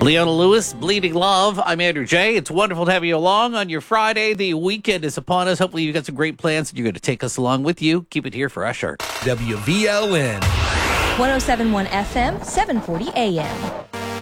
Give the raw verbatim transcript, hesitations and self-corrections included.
Leona Lewis, Bleeding Love. I'm Andrew J. It's wonderful to have you along on your Friday. The weekend is upon us. Hopefully you've got some great plans and you're going to take us along with you. Keep it here for us, Shark. W V L N. one oh seven point one F M, seven forty A M.